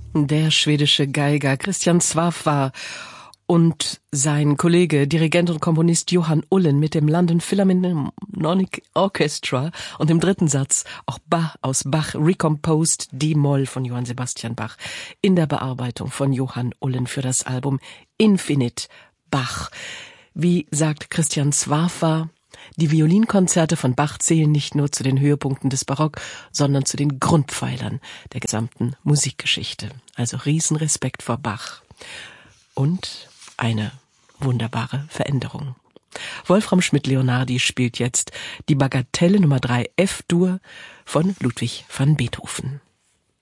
Der schwedische Geiger Christian Svafa und sein Kollege, Dirigent und Komponist Johan Ullen mit dem London Philharmonic Orchestra und im dritten Satz auch Bach aus Bach, Recomposed D-Moll von Johann Sebastian Bach in der Bearbeitung von Johan Ullen für das Album Infinite Bach. Wie sagt Christian Svafa, die Violinkonzerte von Bach zählen nicht nur zu den Höhepunkten des Barock, sondern zu den Grundpfeilern der gesamten Musikgeschichte. Also Riesenrespekt vor Bach. Und eine wunderbare Veränderung. Wolfram Schmidt-Leonardi spielt jetzt die Bagatelle Nummer 3 F-Dur von Ludwig van Beethoven.